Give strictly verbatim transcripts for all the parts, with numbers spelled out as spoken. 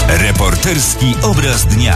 Reporterski obraz dnia.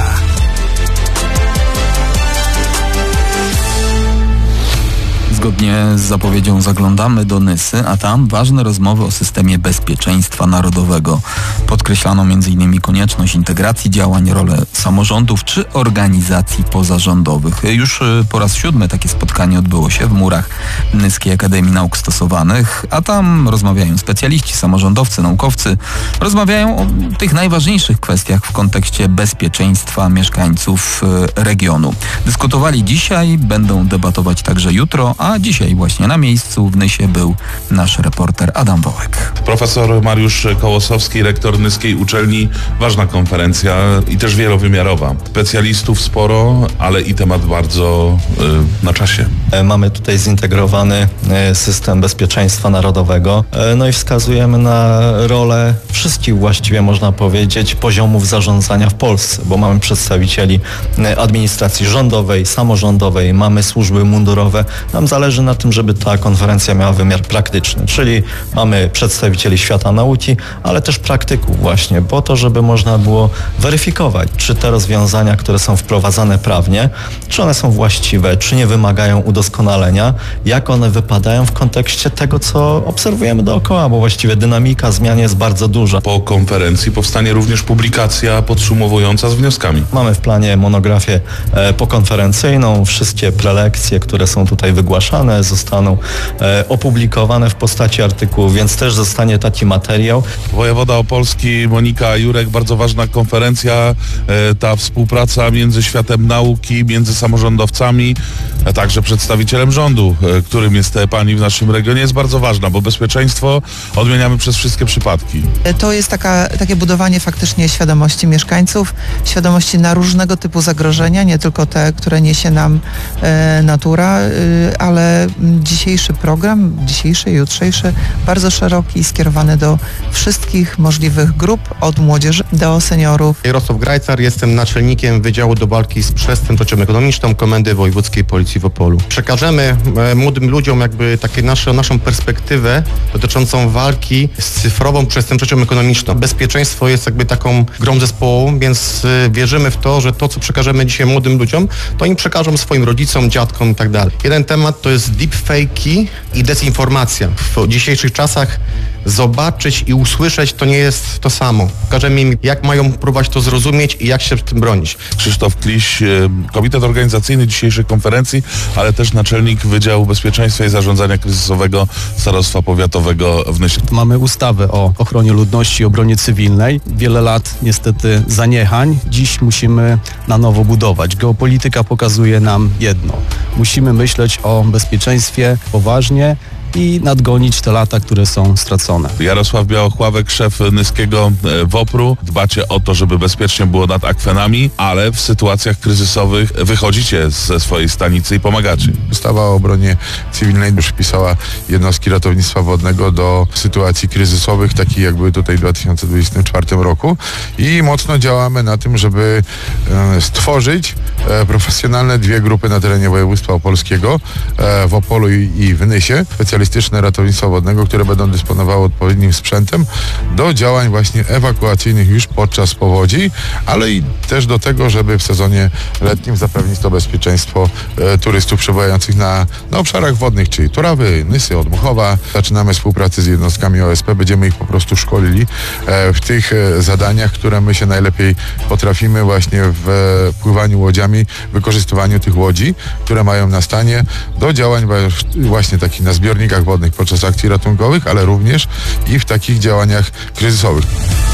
Zgodnie z zapowiedzią zaglądamy do Nysy, a tam ważne rozmowy o systemie bezpieczeństwa narodowego. Podkreślano m in konieczność integracji działań, rolę samorządów czy organizacji pozarządowych. Już po raz siódmy takie spotkanie odbyło się w murach Nyskiej Akademii Nauk Stosowanych, a tam rozmawiają specjaliści, samorządowcy, naukowcy. Rozmawiają o tych najważniejszych kwestiach w kontekście bezpieczeństwa mieszkańców regionu. Dyskutowali dzisiaj, będą debatować także jutro, a dzisiaj właśnie na miejscu w Nysie był nasz reporter Adam Wołek. Profesor Mariusz Kołosowski, rektor Nyskiej Uczelni. Ważna konferencja i też wielowymiarowa. Specjalistów sporo, ale i temat bardzo y, na czasie. Mamy tutaj zintegrowany system bezpieczeństwa narodowego, no i wskazujemy na rolę wszystkich właściwie, można powiedzieć, poziomów zarządzania w Polsce, bo mamy przedstawicieli administracji rządowej, samorządowej, mamy służby mundurowe. Nam zależy na tym, żeby ta konferencja miała wymiar praktyczny, czyli mamy przedstawicieli świata nauki, ale też praktyków właśnie, po to, żeby można było weryfikować, czy te rozwiązania, które są wprowadzane prawnie, czy one są właściwe, czy nie wymagają udoskonalenia, jak one wypadają w kontekście tego, co obserwujemy dookoła, bo właściwie dynamika zmian jest bardzo duża. Po konferencji powstanie również publikacja podsumowująca z wnioskami. Mamy w planie monografię e, pokonferencyjną, wszystkie prelekcje, które są tutaj wygłaszane, zostaną e, opublikowane w postaci artykułów, więc też zostanie taki materiał. Wojewoda opolski Monika Jurek, bardzo ważna konferencja, e, ta współpraca między światem nauki, między samorządowcami, a także przedstawicielem rządu, e, którym jest pani w naszym regionie, jest bardzo ważna, bo bezpieczeństwo odmieniamy przez wszystkie przypadki. To jest taka, takie budowanie faktycznie świadomości mieszkańców, świadomości na różnego typu zagrożenia, nie tylko te, które niesie nam e, natura, e, ale dzisiejszy program, dzisiejszy, jutrzejszy, bardzo szeroki, skierowany do wszystkich możliwych grup, od młodzieży do seniorów. Jarosław Grajcar, jestem naczelnikiem Wydziału do Walki z Przestępczością Ekonomiczną Komendy Wojewódzkiej Policji w Opolu. Przekażemy e, młodym ludziom jakby takie nasze, naszą perspektywę dotyczącą walki z cyfrową przestępczością ekonomiczną. Bezpieczeństwo jest jakby taką grą zespołu, więc e, wierzymy w to, że to, co przekażemy dzisiaj młodym ludziom, to im przekażą swoim rodzicom, dziadkom i tak dalej. Jeden temat to jest deepfake'i i dezinformacja. W dzisiejszych czasach zobaczyć i usłyszeć to nie jest to samo. Pokażemy im, jak mają próbować to zrozumieć i jak się w tym bronić. Krzysztof Kliś, komitet organizacyjny dzisiejszej konferencji, ale też naczelnik Wydziału Bezpieczeństwa i Zarządzania Kryzysowego Starostwa Powiatowego w Nysie. Mamy ustawę o ochronie ludności i obronie cywilnej. Wiele lat niestety zaniechań. Dziś musimy na nowo budować. Geopolityka pokazuje nam jedno. Musimy myśleć o bezpieczeństwie poważnie i nadgonić te lata, które są stracone. Jarosław Białochławek, szef Nyskiego W O P R-u. Dbacie o to, żeby bezpiecznie było nad akwenami, ale w sytuacjach kryzysowych wychodzicie ze swojej stanicy i pomagacie. Ustawa o obronie cywilnej już wpisała jednostki ratownictwa wodnego do sytuacji kryzysowych, takich jak były tutaj w dwa tysiące dwudziestym czwartym roku i mocno działamy na tym, żeby e, stworzyć e, profesjonalne dwie grupy na terenie województwa opolskiego, e, w Opolu i, i w Nysie, specjalistyczne ratownictwa wodnego, które będą dysponowały odpowiednim sprzętem do działań właśnie ewakuacyjnych już podczas powodzi, ale i też do tego, żeby w sezonie letnim zapewnić to bezpieczeństwo e, turystów przebywających na, na obszarach wodnych, czyli Turawy, Nysy, Odmuchowa. Zaczynamy współpracę z jednostkami O S P, będziemy ich po prostu szkolili e, w tych e, zadaniach, które my się najlepiej potrafimy właśnie w e, pływaniu łodziami, wykorzystywaniu tych łodzi, które mają na stanie do działań właśnie takich na zbiornikach wodnych podczas akcji ratunkowych, ale również i w takich działaniach kryzysowych.